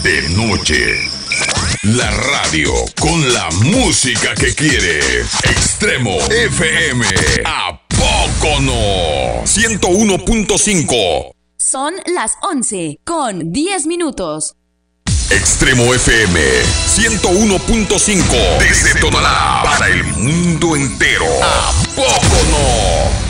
de noche. La radio con la música que quiere. Extremo FM. ¿A poco no? 101.5. Son las 11:10. Extremo FM 101.5 desde Tonalá para el mundo entero. ¿A poco no?